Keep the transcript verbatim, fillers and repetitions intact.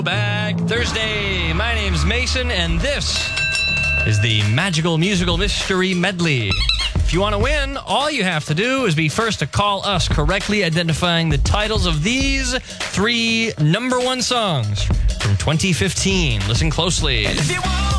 Back Thursday. My name's Mason, and this is the Magical Musical Mystery Medley. If you want to win, all you have to do is be first to call us correctly identifying the titles of these three number one songs from twenty fifteen. Listen closely.